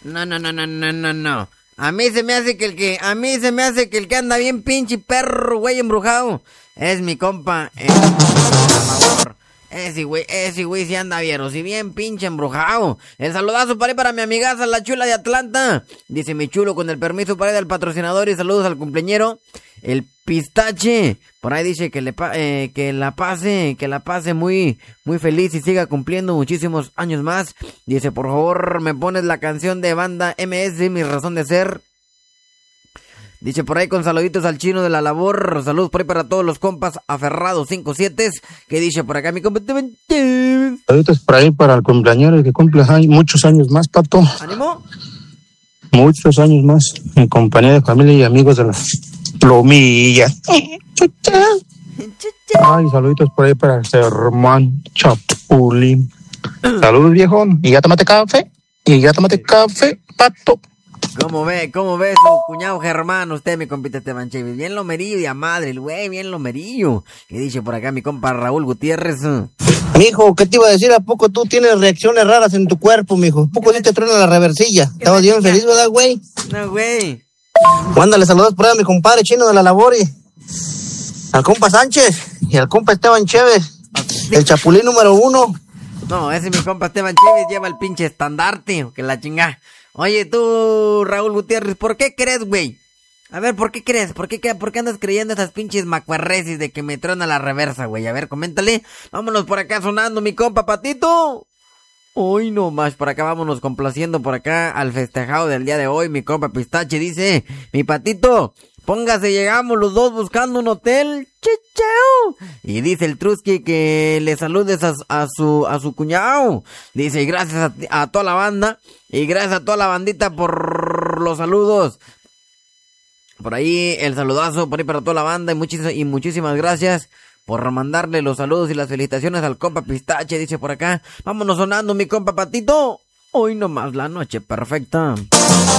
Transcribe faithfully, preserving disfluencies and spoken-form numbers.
No, no, no, no, no, no, no. A mí se me hace que el que, a mí se me hace que el que anda bien pinche perro, güey, embrujado, es mi compa, eh, Salvador. Ese güey, ese güey sí anda viejo, si bien pinche embrujado. El saludazo para, para mi amigaza, la chula de Atlanta. Dice mi chulo, con el permiso para ir del patrocinador y saludos al cumpleañero. El pistache, por ahí dice que le pa eh, que la pase, que la pase muy, muy feliz y siga cumpliendo muchísimos años más. Dice, por favor, me pones la canción de banda M S, mi razón de ser. Dice por ahí, con saluditos al chino de la labor. Saludos por ahí para todos los compas aferrados cinco siete. Que dice por acá mi compa. Saluditos por ahí para el cumpleañero que cumple años, muchos años más, pato. ¿Ánimo? Muchos años más. En compañía de familia y amigos de la plomilla. Ay, saluditos por ahí para el hermano Chapulín. Saludos, viejón. Y ya tómate café. Y ya tómate café, pato. ¿Cómo ve? ¿Cómo ve su cuñado Germán? Usted, mi compita Esteban Chévez. Bien lomerillo y a madre, el güey, bien lomerillo. ¿Qué dice por acá mi compa Raúl Gutiérrez? Mijo, ¿qué te iba a decir? ¿A poco tú tienes reacciones raras en tu cuerpo, mijo? ¿A poco sí te truena la reversilla? Estabas bien feliz, ¿verdad, güey? No, güey. Mándale saludos por ahí a mi compadre chino de la labor y al compa Sánchez y al compa Esteban Chévez, el chapulín número uno. No, ese mi compa Esteban Chévez lleva el pinche estandarte, que la chingada. Oye, tú, Raúl Gutiérrez, ¿por qué crees, güey? A ver, ¿por qué crees? ¿Por qué, ¿Por qué andas creyendo esas pinches macuarresis de que me truena la reversa, güey? A ver, coméntale. Vámonos por acá sonando, mi compa Patito. Hoy no más, por acá vámonos complaciendo por acá al festejado del día de hoy. Mi compa Pistache dice, mi Patito, póngase, llegamos los dos buscando un hotel. Chicheo. Y dice el Trusky que le saludes a, a su a su cuñado. Dice, y gracias a, a toda la banda. Y gracias a toda la bandita por los saludos. Por ahí el saludazo, por ahí para toda la banda. Y, muchis, y muchísimas gracias por mandarle los saludos y las felicitaciones al compa Pistache. Dice por acá, vámonos sonando, mi compa Patito. Hoy nomás la noche perfecta.